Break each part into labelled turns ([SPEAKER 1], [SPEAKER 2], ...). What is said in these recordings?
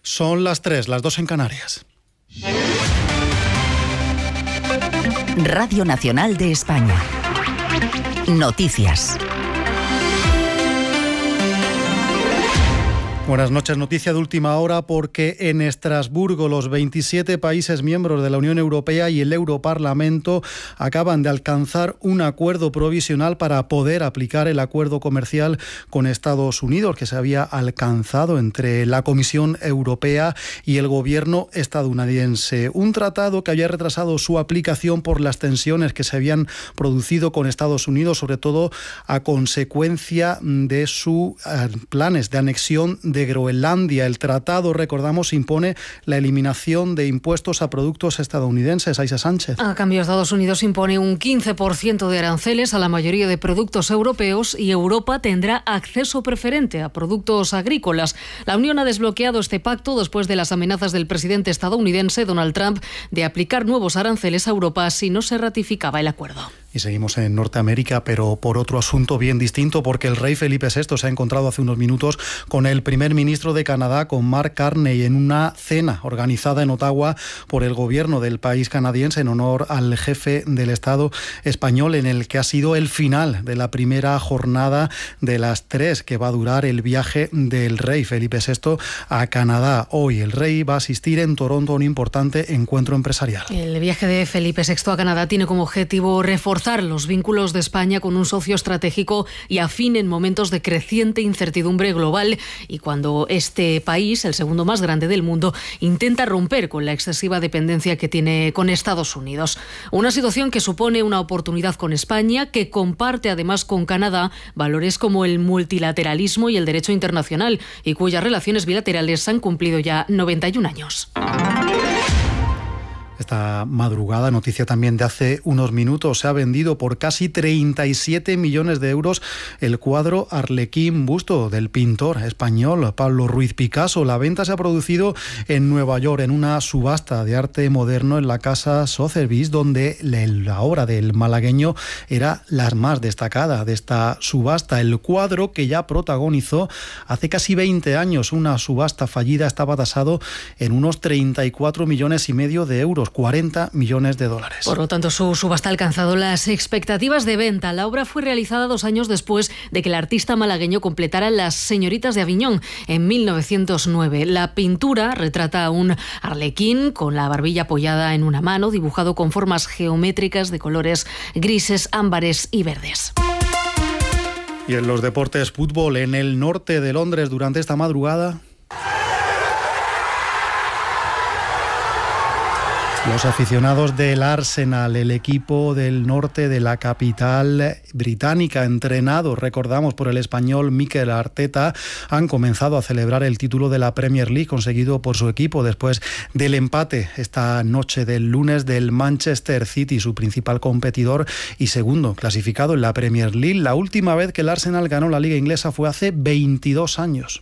[SPEAKER 1] Son las 3, las 2 en Canarias.
[SPEAKER 2] Radio Nacional de España. Noticias.
[SPEAKER 1] Buenas noches, noticia de última hora porque en Estrasburgo los 27 países miembros de la Unión Europea y el Europarlamento acaban de alcanzar un acuerdo provisional para poder aplicar el acuerdo comercial con Estados Unidos que se había alcanzado entre la Comisión Europea y el gobierno estadounidense. Un tratado que había retrasado su aplicación por las tensiones que se habían producido con Estados Unidos, sobre todo a consecuencia de sus planes de anexión de Groenlandia. El tratado, recordamos, impone la eliminación de impuestos a productos estadounidenses. Aisha Sánchez.
[SPEAKER 3] A cambio, Estados Unidos impone un 15% de aranceles a la mayoría de productos europeos y Europa tendrá acceso preferente a productos agrícolas. La Unión ha desbloqueado este pacto después de las amenazas del presidente estadounidense Donald Trump de aplicar nuevos aranceles a Europa si no se ratificaba el acuerdo.
[SPEAKER 1] Y seguimos en Norteamérica, pero por otro asunto bien distinto, porque el rey Felipe VI se ha encontrado hace unos minutos con el primer ministro de Canadá, con Mark Carney, en una cena organizada en Ottawa por el gobierno del país canadiense en honor al jefe del Estado español, en el que ha sido el final de la primera jornada de las 3 que va a durar el viaje del rey Felipe VI a Canadá. Hoy el rey va a asistir en Toronto a un importante encuentro empresarial.
[SPEAKER 3] El viaje de Felipe VI a Canadá tiene como objetivo reforzar los vínculos de España con un socio estratégico y afín en momentos de creciente incertidumbre global y cuando este país, el segundo más grande del mundo, intenta romper con la excesiva dependencia que tiene con Estados Unidos. Una situación que supone una oportunidad con España, que comparte además con Canadá valores como el multilateralismo y el derecho internacional y cuyas relaciones bilaterales han cumplido ya 91 años.
[SPEAKER 1] Esta madrugada, noticia también de hace unos minutos, se ha vendido por casi 37 millones de euros el cuadro Arlequín, busto del pintor español Pablo Ruiz Picasso. La venta se ha producido en Nueva York en una subasta de arte moderno en la casa Sotheby's, donde la obra del malagueño era la más destacada de esta subasta. El cuadro, que ya protagonizó hace casi 20 años una subasta fallida, estaba tasado en unos 34 millones y medio de euros. 40 millones de dólares.
[SPEAKER 3] Por lo tanto, su subasta ha alcanzado las expectativas de venta. La obra fue realizada 2 años después de que el artista malagueño completara Las señoritas de Aviñón en 1909. La pintura retrata a un arlequín con la barbilla apoyada en una mano, dibujado con formas geométricas de colores grises, ámbares y verdes.
[SPEAKER 1] Y en los deportes, fútbol en el norte de Londres durante esta madrugada. Los aficionados del Arsenal, el equipo del norte de la capital británica, entrenado, recordamos, por el español Mikel Arteta, han comenzado a celebrar el título de la Premier League conseguido por su equipo después del empate esta noche del lunes del Manchester City, su principal competidor y segundo clasificado en la Premier League. La última vez que el Arsenal ganó la Liga Inglesa fue hace 22 años.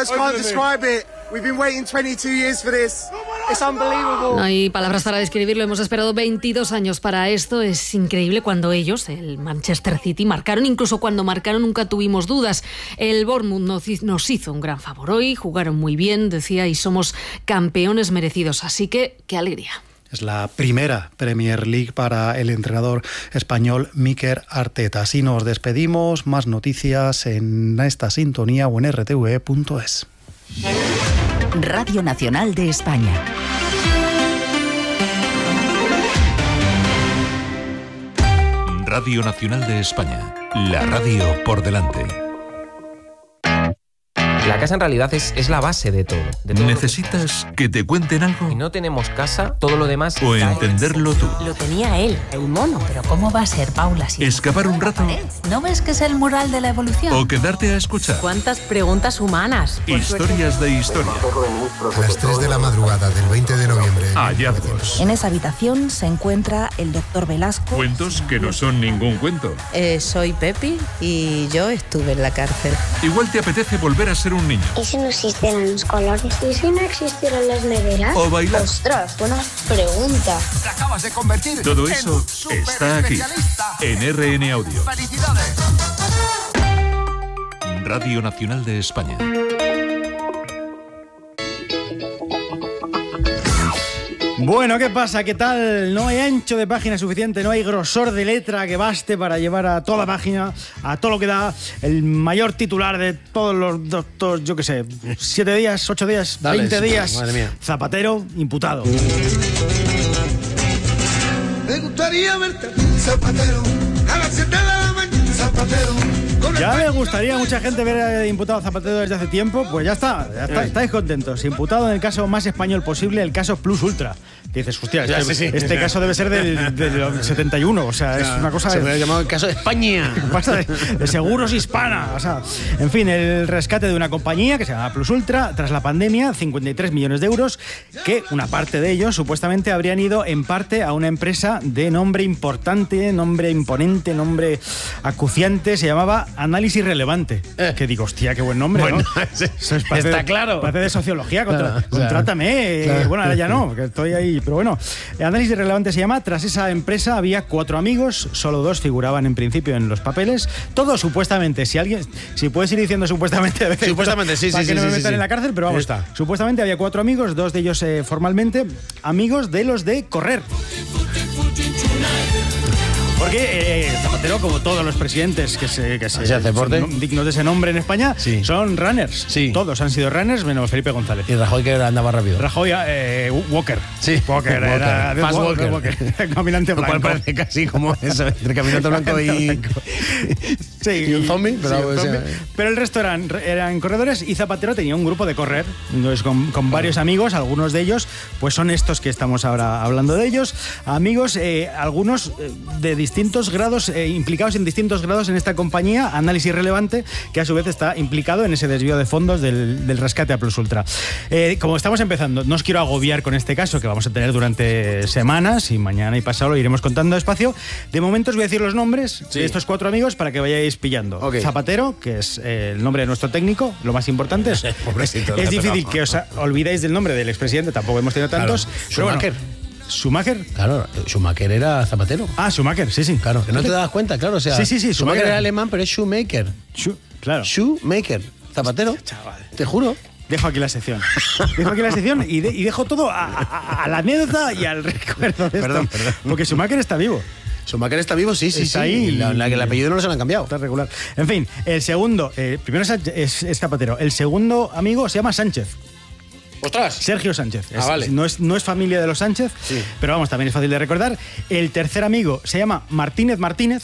[SPEAKER 3] No hay palabras para describirlo. Hemos esperado 22 años para esto. Es increíble. Cuando ellos, el Manchester City, marcaron, incluso cuando marcaron nunca tuvimos dudas. El Bournemouth nos hizo un gran favor hoy. Jugaron muy bien, decía, y somos campeones merecidos. Así que, qué alegría.
[SPEAKER 1] Es la primera Premier League para el entrenador español Mikel Arteta. Así nos despedimos. Más noticias en esta sintonía o en rtve.es.
[SPEAKER 2] Radio Nacional de España.
[SPEAKER 4] Radio Nacional de España. La radio por delante.
[SPEAKER 5] La casa en realidad es la base de todo.
[SPEAKER 4] ¿Necesitas que te cuenten algo?
[SPEAKER 5] Si no tenemos casa, todo lo demás...
[SPEAKER 4] O entenderlo tú.
[SPEAKER 6] Lo tenía él, el mono. Pero ¿cómo va a ser, Paula? Si
[SPEAKER 4] ¿escapar un rato?
[SPEAKER 6] ¿No ves que es el mural de la evolución?
[SPEAKER 4] ¿O quedarte a escuchar?
[SPEAKER 6] ¿Cuántas preguntas humanas?
[SPEAKER 4] Historias de historia.
[SPEAKER 7] A las 3 de la madrugada del 20 de noviembre.
[SPEAKER 4] Hallazgos.
[SPEAKER 8] En esa habitación se encuentra el doctor Velasco.
[SPEAKER 4] Cuentos que no son ningún cuento.
[SPEAKER 9] Soy Pepi y yo estuve en la cárcel.
[SPEAKER 4] Igual te apetece volver a ser un niño.
[SPEAKER 10] ¿Y si no existieran los colores? ¿Y si no existieran las neveras?
[SPEAKER 4] O bailar.
[SPEAKER 10] ¡Ostras, buena pregunta!
[SPEAKER 7] Te acabas de convertir.
[SPEAKER 4] Todo eso está aquí, en RN Audio.
[SPEAKER 7] ¡Felicidades!
[SPEAKER 4] Radio Nacional de España.
[SPEAKER 11] Bueno, ¿qué pasa? ¿Qué tal? No hay ancho de página suficiente, no hay grosor de letra que baste para llevar a toda página, a todo lo que da el mayor titular de todos los doctores, yo qué sé, 7 días, 8 días, 20 días.
[SPEAKER 12] Madre mía.
[SPEAKER 11] Zapatero, imputado.
[SPEAKER 13] Me gustaría verte, Zapatero, a las 7 de la mañana, Zapatero.
[SPEAKER 11] Ya me gustaría a mucha gente ver imputado a Zapatero desde hace tiempo. Pues ya está, estáis contentos. Imputado en el caso más español posible, el caso Plus Ultra. Que dices, hostia, este caso debe ser del 71, o sea, es una cosa...
[SPEAKER 12] Se me ha llamado el caso de España.
[SPEAKER 11] Pasa de Seguros Hispana, o sea... En fin, el rescate de una compañía que se llama Plus Ultra, tras la pandemia, 53 millones de euros, que una parte de ellos supuestamente habrían ido en parte a una empresa de nombre importante, nombre imponente, nombre acuciante, se llamaba Análisis Relevante. Que digo, hostia, qué buen nombre, bueno, ¿no?
[SPEAKER 12] Está claro.
[SPEAKER 11] Parece de sociología, contrátame. Claro. Bueno, ahora ya no, que estoy ahí... Pero bueno, Análisis Relevante se llama. Tras esa empresa había 4 amigos, solo 2 figuraban en principio en los papeles. Todo supuestamente, si puedes ir diciendo supuestamente,
[SPEAKER 12] supuestamente, sí,
[SPEAKER 11] para
[SPEAKER 12] sí,
[SPEAKER 11] que no me
[SPEAKER 12] sí,
[SPEAKER 11] metan en la cárcel, pero vamos, supuestamente había 4 amigos, 2 de ellos formalmente amigos de los de correr. Porque Zapatero, como todos los presidentes que son dignos de ese nombre en España, son runners. Sí. Todos han sido runners, menos Felipe González.
[SPEAKER 12] ¿Y Rajoy que andaba rápido?
[SPEAKER 11] Rajoy, Walker.
[SPEAKER 12] Sí,
[SPEAKER 11] Walker. Era
[SPEAKER 12] Fast Walker.
[SPEAKER 11] Caminante blanco.
[SPEAKER 12] Lo cual parece casi como eso, entre caminante blanco y un zombie.
[SPEAKER 11] Pero el resto eran corredores y Zapatero tenía un grupo de correr. Entonces, con varios amigos, algunos de ellos pues son estos que estamos ahora hablando de ellos. Amigos, algunos de distintos grados, implicados en distintos grados en esta compañía, Análisis Relevante, que a su vez está implicado en ese desvío de fondos del rescate a Plus Ultra. Como estamos empezando, no os quiero agobiar con este caso que vamos a tener durante semanas y mañana y pasado lo iremos contando despacio. De momento os voy a decir los nombres de estos 4 amigos para que vayáis pillando. Okay. Zapatero, que es el nombre de nuestro técnico, lo más importante es difícil que os olvidéis del nombre del expresidente, tampoco hemos tenido tantos.
[SPEAKER 12] Schumacher.
[SPEAKER 11] ¿Schumacher?
[SPEAKER 12] Claro, Schumacher era Zapatero.
[SPEAKER 11] Ah, Schumacher, sí.
[SPEAKER 12] Claro, que no te das cuenta, claro. O sea,
[SPEAKER 11] sí.
[SPEAKER 12] Schumacher era alemán, pero es Shoemaker.
[SPEAKER 11] Claro.
[SPEAKER 12] Shoemaker. Zapatero.
[SPEAKER 11] Chaval.
[SPEAKER 12] Te juro.
[SPEAKER 11] Dejo aquí la sección. Y dejo todo a la anécdota y al recuerdo de
[SPEAKER 12] Perdón.
[SPEAKER 11] Porque Schumacher está vivo.
[SPEAKER 12] Schumacher está vivo, sí.
[SPEAKER 11] Ahí.
[SPEAKER 12] El apellido no se lo han cambiado.
[SPEAKER 11] Está regular. En fin, el segundo, primero es Zapatero. El segundo amigo se llama Sánchez.
[SPEAKER 12] ¡Ostras!
[SPEAKER 11] Sergio Sánchez.
[SPEAKER 12] Vale.
[SPEAKER 11] No es familia de los Sánchez, pero vamos, también es fácil de recordar. El tercer amigo se llama Martínez,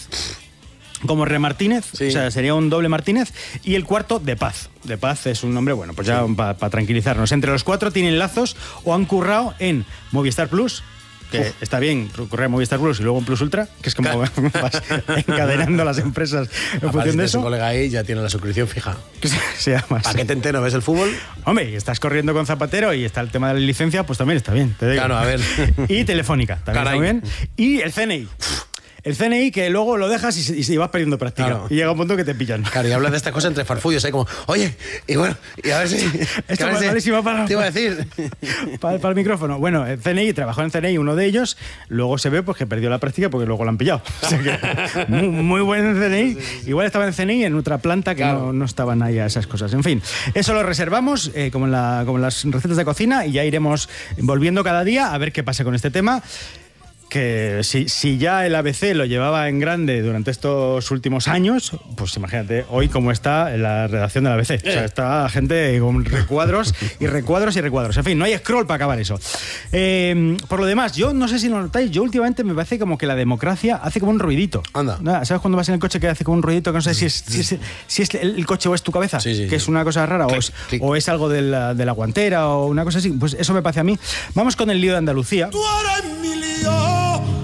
[SPEAKER 11] como Remartínez, o sea, sería un doble Martínez. Y el cuarto, De Paz. De Paz es un nombre, bueno, pues ya para tranquilizarnos. Entre los 4 tienen lazos o han currado en Movistar Plus, que está bien correr Movistar Plus y luego en Plus Ultra, que es como vas encadenando las empresas en función de eso.
[SPEAKER 12] Un colega ahí ya tiene la suscripción fija.
[SPEAKER 11] Que se llama
[SPEAKER 12] ¿A qué te entero? ¿Ves el fútbol?
[SPEAKER 11] Hombre, y estás corriendo con Zapatero y está el tema de la licencia, pues también está bien, te digo.
[SPEAKER 12] Claro, a ver.
[SPEAKER 11] Y Telefónica, también está bien. Y el CNI. El CNI, que luego lo dejas y vas perdiendo práctica. Claro. Y llega un punto que te pillan.
[SPEAKER 12] Claro, y hablas de estas cosas entre farfullos, como, oye, y bueno, y a ver si...
[SPEAKER 11] Esto es malísimo para...
[SPEAKER 12] Te iba a decir.
[SPEAKER 11] Para el micrófono. Bueno, el CNI, trabajó en CNI, uno de ellos, luego se ve pues, que perdió la práctica porque luego lo han pillado. O sea que, muy buen en CNI. Sí. Igual estaba en CNI en otra planta que no estaban ahí a esas cosas. En fin, eso lo reservamos, como en las recetas de cocina, y ya iremos volviendo cada día a ver qué pasa con este tema. Que si ya el ABC lo llevaba en grande durante estos últimos años, pues imagínate hoy cómo está en la redacción del ABC. O sea, está gente con recuadros y recuadros y recuadros. En fin, no hay scroll para acabar eso. Por lo demás, yo no sé si lo notáis, yo últimamente me parece como que la democracia hace como un ruidito.
[SPEAKER 12] Anda.
[SPEAKER 11] ¿Sabes cuando vas en el coche que hace como un ruidito que no sé si es el coche o es tu cabeza? Que es una cosa rara, o es algo de la guantera o una cosa así. Pues eso me parece a mí. Vamos con el lío de Andalucía.
[SPEAKER 13] Tú eres mi lío.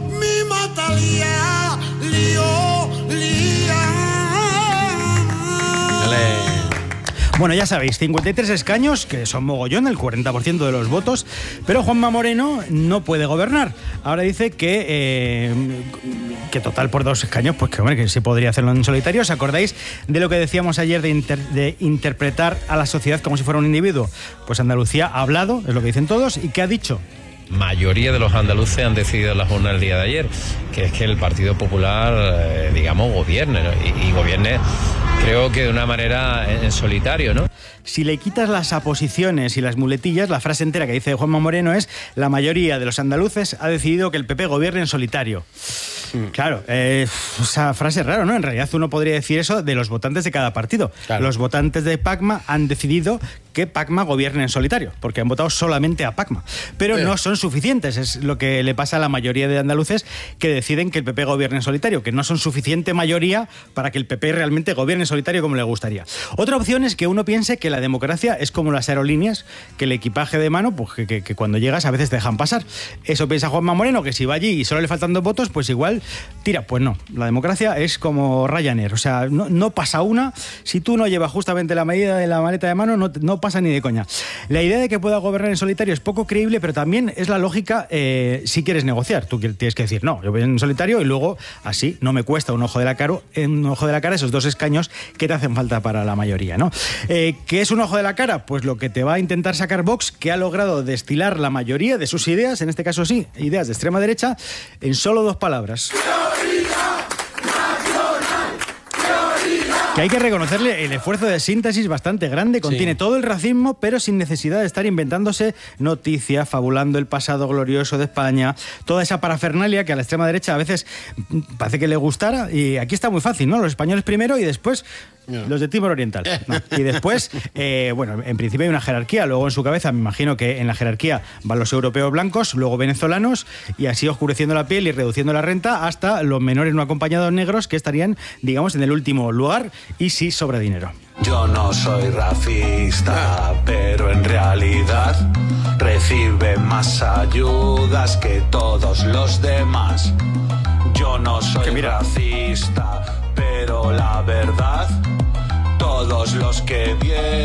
[SPEAKER 11] Bueno, ya sabéis, 53 escaños, que son mogollón, el 40% de los votos, pero Juanma Moreno no puede gobernar. Ahora dice que total por 2 escaños, pues que hombre, que sí podría hacerlo en solitario. ¿Os acordáis de lo que decíamos ayer de interpretar a la sociedad como si fuera un individuo? Pues Andalucía ha hablado, es lo que dicen todos, ¿y qué ha dicho?
[SPEAKER 14] Mayoría de los andaluces han decidido en las urnas el día de ayer, que es que el Partido Popular, digamos, gobierne, ¿no? y gobierne, creo que de una manera en solitario, ¿no?
[SPEAKER 11] Si le quitas las aposiciones y las muletillas, la frase entera que dice Juanma Moreno es: la mayoría de los andaluces ha decidido que el PP gobierne en solitario. Claro, esa frase es rara, ¿no? En realidad uno podría decir eso de los votantes de cada partido. Claro. Los votantes de Pacma han decidido que Pacma gobierne en solitario, porque han votado solamente a Pacma. Pero no son suficientes, es lo que le pasa a la mayoría de andaluces que deciden que el PP gobierne en solitario, que no son suficiente mayoría para que el PP realmente gobierne en solitario como le gustaría. Otra opción es que uno piense que la democracia es como las aerolíneas, que el equipaje de mano, pues que cuando llegas a veces te dejan pasar. Eso piensa Juanma Moreno, que si va allí y solo le faltan 2 votos, pues igual tira. Pues no, la democracia es como Ryanair, o sea, no pasa una. Si tú no llevas justamente la medida de la maleta de mano, no pasa ni de coña. La idea de que pueda gobernar en solitario es poco creíble, pero también es la lógica si quieres negociar. Tú tienes que decir, no, yo voy en solitario y luego así no me cuesta un ojo de la cara esos 2 escaños que te hacen falta para la mayoría, ¿no? ¿Qué es un ojo de la cara? Pues lo que te va a intentar sacar Vox, que ha logrado destilar la mayoría de sus ideas, en este caso sí, ideas de extrema derecha, en solo 2 palabras. Que hay que reconocerle el esfuerzo de síntesis bastante grande, contiene todo el racismo, pero sin necesidad de estar inventándose noticias, fabulando el pasado glorioso de España, toda esa parafernalia que a la extrema derecha a veces parece que le gustara, y aquí está muy fácil, ¿no? Los españoles primero y después los de Timor Oriental. No. Y después, bueno, en principio hay una jerarquía, luego en su cabeza me imagino que en la jerarquía van los europeos blancos, luego venezolanos, y así oscureciendo la piel y reduciendo la renta hasta los menores no acompañados negros, que estarían, digamos, en el último lugar, y sí sobra dinero.
[SPEAKER 15] Yo no soy racista, pero en realidad recibe más ayudas que todos los demás. Yo no soy racista, pero la verdad, todos los que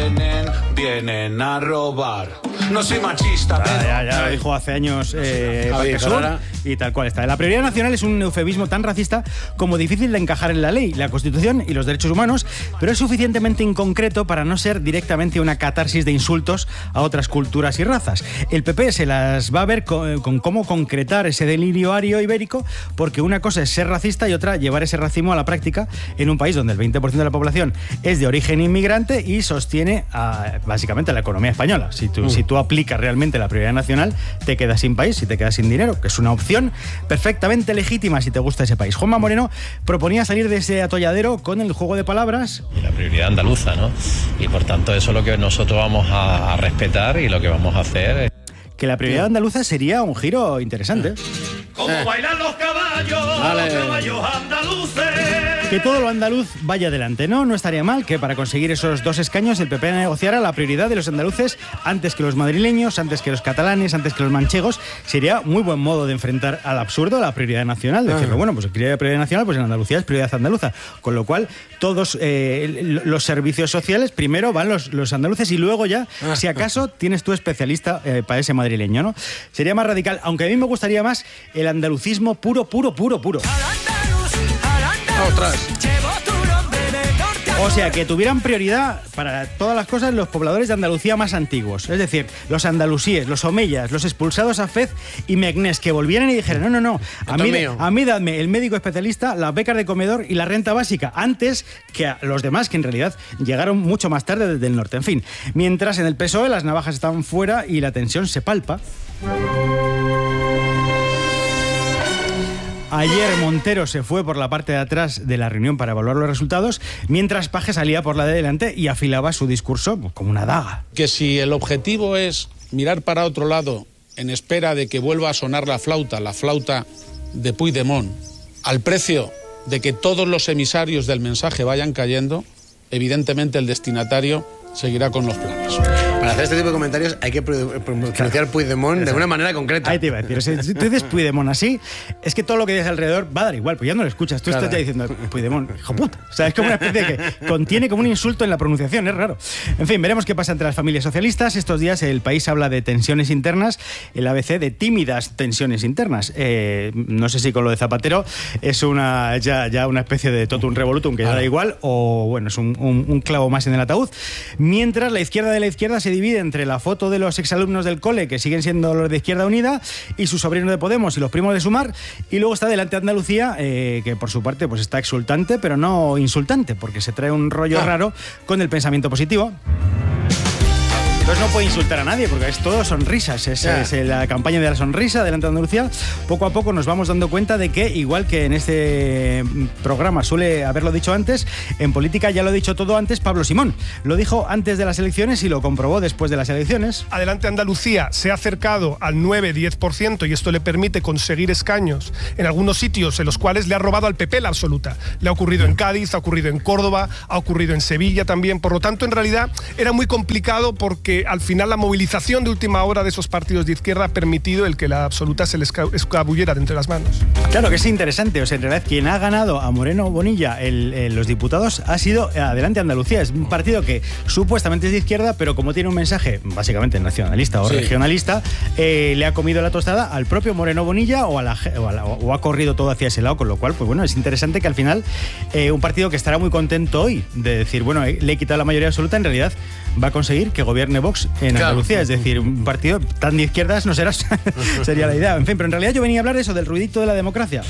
[SPEAKER 15] vienen a robar. No soy machista, pero...
[SPEAKER 11] Ya lo dijo hace años Parquesur, y tal cual está. La prioridad nacional es un eufemismo tan racista como difícil de encajar en la ley, la Constitución y los derechos humanos, pero es suficientemente inconcreto para no ser directamente una catarsis de insultos a otras culturas y razas. El PP se las va a ver con cómo concretar ese delirio ario ibérico, porque una cosa es ser racista y otra llevar ese racismo a la práctica en un país donde el 20% de la población es de origen inmigrante y sostiene básicamente la economía española. Si tú aplicas realmente la prioridad nacional, te quedas sin país y te quedas sin dinero, que es una opción perfectamente legítima si te gusta ese país. Juanma Moreno proponía salir de ese atolladero con el juego de palabras.
[SPEAKER 14] Y la prioridad andaluza, ¿no? Y por tanto eso es lo que nosotros vamos a respetar y lo que vamos a hacer.
[SPEAKER 11] Que la prioridad andaluza sería un giro interesante.
[SPEAKER 16] Como bailan los caballos, los caballos andaluces.
[SPEAKER 11] Que todo lo andaluz vaya adelante, ¿no? No estaría mal que para conseguir esos 2 escaños el PP negociara la prioridad de los andaluces antes que los madrileños, antes que los catalanes, antes que los manchegos. Sería muy buen modo de enfrentar al absurdo la prioridad nacional. Decirlo, bueno, pues prioridad nacional, pues en Andalucía es prioridad andaluza. Con lo cual, todos los servicios sociales, primero van los andaluces y luego ya, si acaso, tienes tu especialista para ese madrileño, ¿no? Sería más radical, aunque a mí me gustaría más el andalucismo puro.
[SPEAKER 12] ¡Ostras!
[SPEAKER 11] O sea, que tuvieran prioridad para todas las cosas los pobladores de Andalucía más antiguos. Es decir, los andalusíes, los omeyas, los expulsados a Fez y Meknès, que volvieran y dijeran, no, a mí dadme el médico especialista, las becas de comedor y la renta básica, antes que a los demás, que en realidad llegaron mucho más tarde desde el norte. En fin, mientras en el PSOE las navajas están fuera y la tensión se palpa. Ayer Montero se fue por la parte de atrás de la reunión para evaluar los resultados, mientras Paje salía por la de delante y afilaba su discurso como una daga.
[SPEAKER 17] Que si el objetivo es mirar para otro lado en espera de que vuelva a sonar la flauta de Puigdemont, al precio de que todos los emisarios del mensaje vayan cayendo, evidentemente el destinatario seguirá con los planes.
[SPEAKER 12] Para hacer este tipo de comentarios hay que pronunciar Puigdemont de una manera concreta.
[SPEAKER 11] Ahí te iba a decir, si tú dices Puigdemont así, es que todo lo que dices alrededor va a dar igual, pues ya no lo escuchas, tú estás ya diciendo Puigdemont, hijo puta. O sea, es como una especie que contiene como un insulto en la pronunciación, es raro. En fin, veremos qué pasa entre las familias socialistas. Estos días el país habla de tensiones internas, el ABC de tímidas tensiones internas. No sé si con lo de Zapatero es ya una especie de totum revolutum que ya da igual, o bueno, es un clavo más en el ataúd. Mientras la izquierda de la izquierda se divide entre la foto de los exalumnos del cole, que siguen siendo los de Izquierda Unida, y sus sobrinos de Podemos y los primos de Sumar, y luego está delante Andalucía, que por su parte pues está exultante, pero no insultante, porque se trae un rollo raro con el pensamiento positivo. Entonces no puede insultar a nadie porque es todo sonrisas. Es la campaña de la sonrisa delante de Andalucía. Poco a poco nos vamos dando cuenta de que, igual que en este programa suele haberlo dicho antes, en política ya lo ha dicho todo antes Pablo Simón. Lo dijo antes de las elecciones y lo comprobó después de las elecciones.
[SPEAKER 18] Adelante Andalucía se ha acercado al 9-10% y esto le permite conseguir escaños en algunos sitios en los cuales le ha robado al PP la absoluta. Le ha ocurrido en Cádiz, ha ocurrido en Córdoba, ha ocurrido en Sevilla también. Por lo tanto, en realidad era muy complicado porque al final la movilización de última hora de esos partidos de izquierda ha permitido el que la absoluta se les escabullera de entre las manos.
[SPEAKER 11] Claro que es interesante. O sea, en realidad quien ha ganado a Moreno Bonilla los diputados ha sido Adelante Andalucía. Es un partido que supuestamente es de izquierda, pero como tiene un mensaje básicamente nacionalista o regionalista, le ha comido la tostada al propio Moreno Bonilla o ha corrido todo hacia ese lado, con lo cual, pues bueno, es interesante que al final un partido que estará muy contento hoy de decir, bueno, le he quitado la mayoría absoluta, en realidad va a conseguir que gobierne Vox en Andalucía. Es decir, un partido tan de izquierdas no será, sería la idea. En fin, pero en realidad yo venía a hablar de eso, del ruidito de la democracia.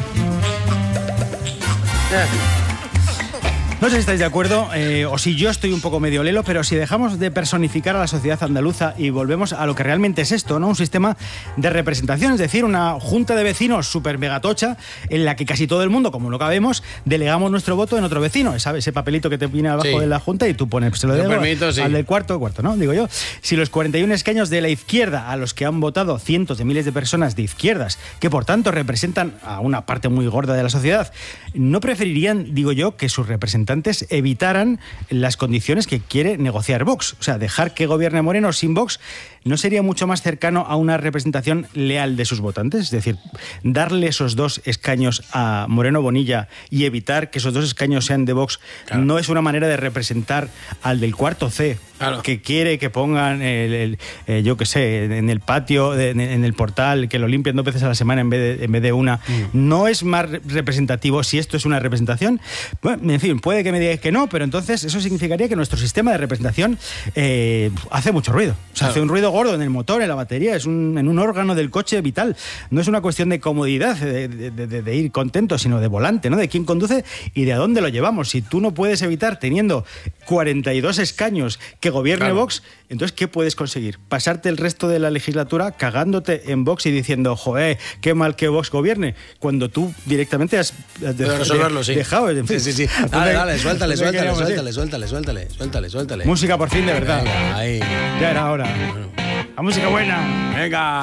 [SPEAKER 11] No sé si estáis de acuerdo o si yo estoy un poco medio lelo, pero si dejamos de personificar a la sociedad andaluza y volvemos a lo que realmente es esto, ¿no? Un sistema de representación, es decir, una junta de vecinos súper megatocha en la que casi todo el mundo, como no cabemos, delegamos nuestro voto en otro vecino. ¿Sabes? Ese papelito que te viene abajo de la junta y tú pones, se lo debo al del cuarto, ¿no? Digo yo. Si los 41 escaños de la izquierda, a los que han votado cientos de miles de personas de izquierdas, que por tanto representan a una parte muy gorda de la sociedad, ¿no preferirían, digo yo, que sus representantes evitaran las condiciones que quiere negociar Vox? O sea, dejar que gobierne Moreno sin Vox, ¿no sería mucho más cercano a una representación leal de sus votantes? Es decir, darle esos 2 escaños a Moreno Bonilla y evitar que esos 2 escaños sean de Vox, ¿no es una manera de representar al del cuarto C, que quiere que pongan, yo qué sé, en el patio, en el portal, que lo limpien 2 veces a la semana en vez de una? ¿No es más representativo si esto es una representación? Bueno, en fin, puede que me digáis que no, pero entonces eso significaría que nuestro sistema de representación hace mucho ruido. O sea, hace un ruido gordo en el motor, en la batería, en un órgano del coche vital. No es una cuestión de comodidad, de ir contento, sino de volante, ¿no? De quién conduce y de a dónde lo llevamos. Si tú no puedes evitar, teniendo 42 escaños, que gobierne Vox, entonces ¿qué puedes conseguir? Pasarte el resto de la legislatura cagándote en Vox y diciendo, joder, qué mal que Vox gobierne, cuando tú directamente has dejado. En fin.
[SPEAKER 12] Sí. Dale, suéltale.
[SPEAKER 11] Música por fin, de verdad.
[SPEAKER 12] Venga, ahí.
[SPEAKER 11] Ya era hora. La música buena.
[SPEAKER 12] Venga.